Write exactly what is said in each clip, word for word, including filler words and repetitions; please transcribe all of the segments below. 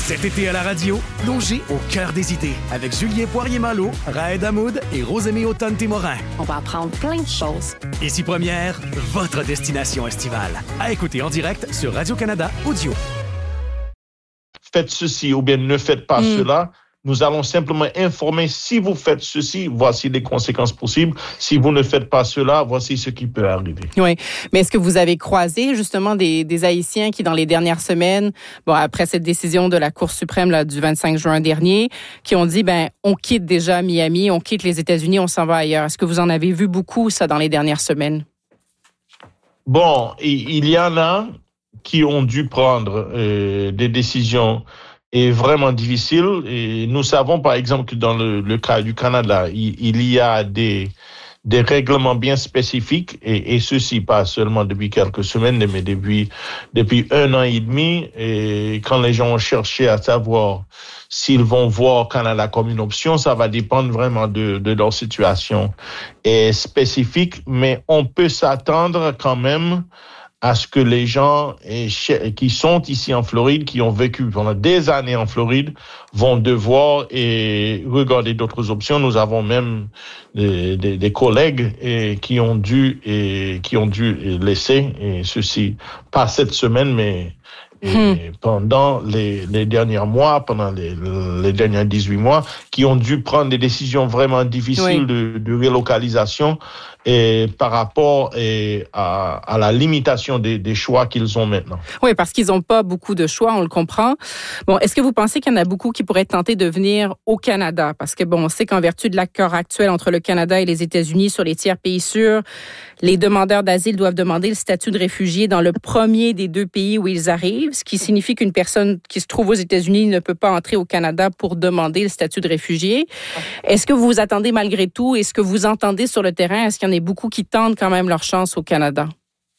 Cet été à la radio, plongez au cœur des idées avec Julien Poirier-Malo, Raed Hamoud et Rosemée Automne-Témorin. On va apprendre plein de choses. Ici Première, votre destination estivale. À écouter en direct sur Radio-Canada Audio. Faites ceci ou bien ne faites pas mm. cela. Nous allons simplement informer, si vous faites ceci, voici les conséquences possibles. Si vous ne faites pas cela, voici ce qui peut arriver. Oui, mais est-ce que vous avez croisé justement des, des Haïtiens qui, dans les dernières semaines, bon, après cette décision de la Cour suprême là, du vingt-cinq juin dernier, qui ont dit, ben, on quitte déjà Miami, on quitte les États-Unis, on s'en va ailleurs. Est-ce que vous en avez vu beaucoup, ça, dans les dernières semaines? Bon, il y en a qui ont dû prendre euh, des décisions est vraiment difficile. Et nous savons, par exemple, que dans le, le cas du Canada, il, il y a des, des règlements bien spécifiques, et, et ceci pas seulement depuis quelques semaines, mais depuis, depuis un an et demi. Et quand les gens ont cherché à savoir s'ils vont voir Canada comme une option, ça va dépendre vraiment de, de leur situation et spécifique, mais on peut s'attendre quand même à ce que les gens qui sont ici en Floride, qui ont vécu pendant des années en Floride, vont devoir et regarder d'autres options. Nous avons même des, des, des collègues et qui ont dû et qui ont dû laisser, et ceci pas cette semaine, mais et hmm. pendant les, les derniers mois, pendant les, les derniers dix-huit mois, qui ont dû prendre des décisions vraiment difficiles oui. de, de relocalisation et par rapport et à, à la limitation des, des choix qu'ils ont maintenant. Oui, parce qu'ils n'ont pas beaucoup de choix, on le comprend. Bon, est-ce que vous pensez qu'il y en a beaucoup qui pourraient tenter de venir au Canada? Parce que, bon, on sait qu'en vertu de l'accord actuel entre le Canada et les États-Unis sur les tiers pays sûrs, les demandeurs d'asile doivent demander le statut de réfugié dans le premier des deux pays où ils arrivent, ce qui signifie qu'une personne qui se trouve aux États-Unis ne peut pas entrer au Canada pour demander le statut de réfugié. Est-ce que vous vous attendez malgré tout, et ce que vous entendez sur le terrain, est-ce qu'il y en a beaucoup qui tentent quand même leur chance au Canada?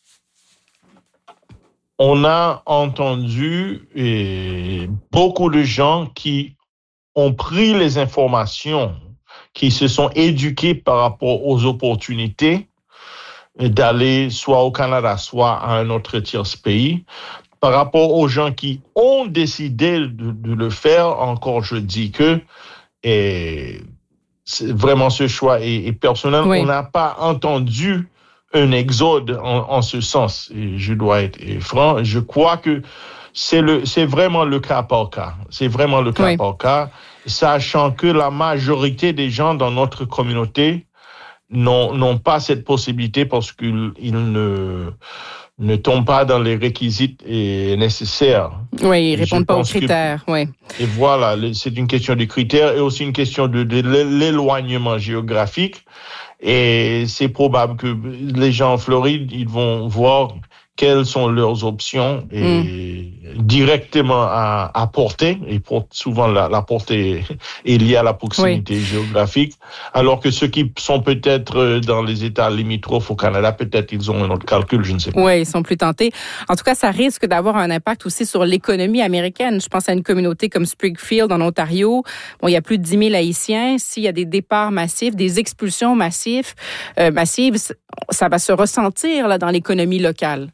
On a entendu et beaucoup de gens qui ont pris les informations, qui se sont éduqués par rapport aux opportunités d'aller soit au Canada, soit à un autre tiers pays. Par rapport aux gens qui ont décidé de, de le faire, encore je dis que et c'est vraiment ce choix est, est personnel. Oui. On n'a pas entendu un exode en, en ce sens. Et je dois être franc. Je crois que c'est le, c'est vraiment le cas par cas. C'est vraiment le cas oui. par cas, sachant que la majorité des gens dans notre communauté n'ont, n'ont pas cette possibilité parce qu'ils ils ne ne tombent pas dans les réquisites nécessaires. Oui, ils ne répondent pas aux critères. Que, oui. Et voilà, c'est une question de critères et aussi une question de, de l'éloignement géographique. Et c'est probable que les gens en Floride, ils vont voir quelles sont leurs options et mm. directement à, à porter. Et pour, souvent, la, la portée est liée à la proximité oui. géographique. Alors que ceux qui sont peut-être dans les États limitrophes au Canada, peut-être ils ont un autre calcul, je ne sais pas. Oui, ils sont plus tentés. En tout cas, ça risque d'avoir un impact aussi sur l'économie américaine. Je pense à une communauté comme Springfield, en Ontario. Bon, il y a plus de dix mille Haïtiens. S'il y a des départs massifs, des expulsions massives, euh, massives, ça va se ressentir là, dans l'économie locale.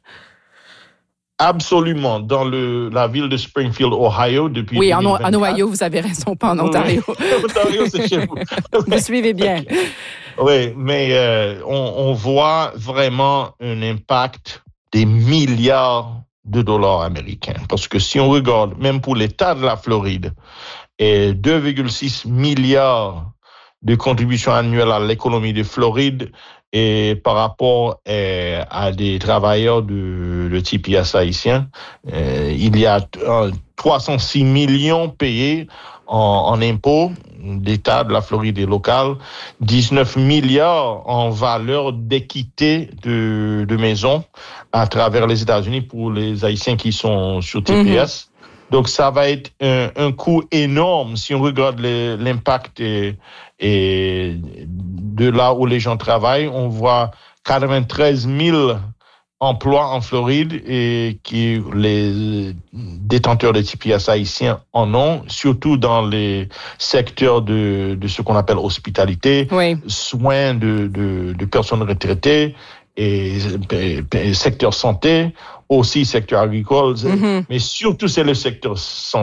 Absolument. Dans le, la ville de Springfield, Ohio, depuis oui, en, en Ohio, vous avez raison, pas en Ontario. Ontario, c'est chez vous. Vous suivez bien. Oui, mais euh, on, on voit vraiment un impact des milliards de dollars américains. Parce que si on regarde, même pour l'État de la Floride, et deux virgule six milliards de contributions annuelles à l'économie de Floride, et par rapport euh, à des travailleurs de, de T P S haïtiens, euh, il y a euh, trois cent six millions payés en, en impôts d'État de la Floride et local, dix-neuf milliards en valeur d'équité de, de maisons à travers les États-Unis pour les Haïtiens qui sont sur T P S. Mm-hmm. Donc, ça va être un, un coût énorme si on regarde les, l'impact et, et de là où les gens travaillent. On voit quatre-vingt-treize mille emplois en Floride et qui les détenteurs de T P S haïtiens en ont, surtout dans les secteurs de, de ce qu'on appelle hospitalité, oui. soins de, de, de personnes retraitées, et, et, et secteur santé, aussi secteur agricole, mm-hmm. mais surtout c'est le secteur santé.